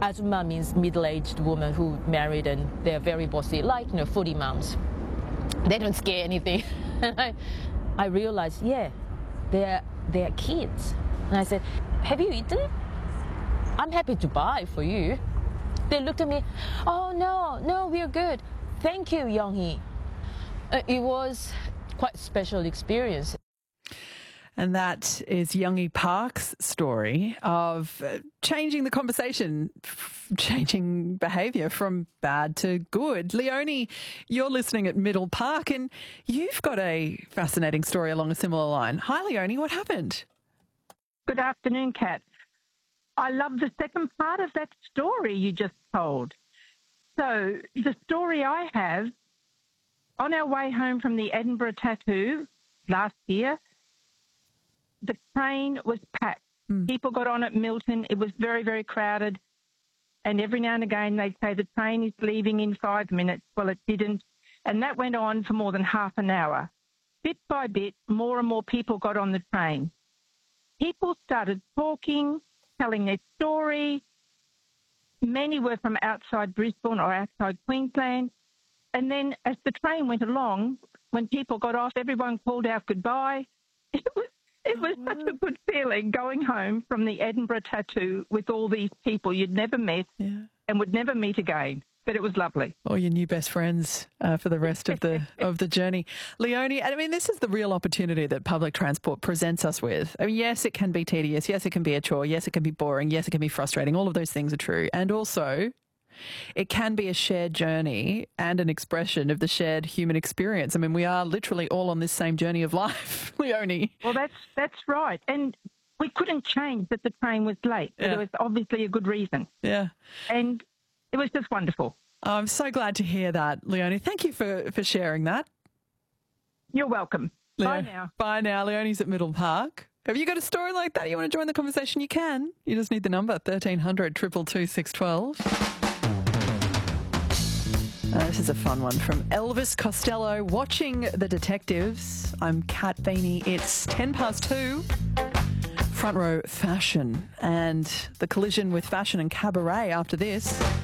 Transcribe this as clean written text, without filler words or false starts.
Azuma means middle-aged woman who married and they're very bossy, like, foodie moms. They don't scare anything. And I realized, yeah, they're kids. And I said, have you eaten? I'm happy to buy for you. They looked at me, oh, no, we're good. Thank you, Young-hee. It was quite a special experience. And that is Young-hee Park's story of changing the conversation, changing behaviour from bad to good. Leonie, you're listening at Middle Park and you've got a fascinating story along a similar line. Hi, Leonie, what happened? Good afternoon, Kat. I love the second part of that story you just told. So the story I have, on our way home from the Edinburgh Tattoo last year, the train was packed. People got on at Milton. It was very, very crowded. And every now and again they'd say the train is leaving in 5 minutes. Well, it didn't. And that went on for more than half an hour. Bit by bit, more and more people got on the train. People started talking, telling their story. Many were from outside Brisbane or outside Queensland. And then as the train went along, when people got off, everyone called out goodbye. It was such a good feeling going home from the Edinburgh Tattoo with all these people you'd never met and would never meet again. But it was lovely. Or your new best friends for the rest of the journey. Leonie, I mean, this is the real opportunity that public transport presents us with. I mean, yes, it can be tedious. Yes, it can be a chore. Yes, it can be boring. Yes, it can be frustrating. All of those things are true. And also, it can be a shared journey and an expression of the shared human experience. I mean, we are literally all on this same journey of life, Leonie. Well, that's right. And we couldn't change that the train was late. But there was obviously a good reason. Yeah. And it was just wonderful. Oh, I'm so glad to hear that, Leonie. Thank you for sharing that. You're welcome. Bye now. Bye now. Leonie's at Middle Park. Have you got a story like that you want to join the conversation? You can. You just need the number, 1300 222 612. This is a fun one from Elvis Costello. Watching The Detectives. I'm Kat Beanie. It's 2:10. Front row fashion and the collision with fashion and cabaret after this.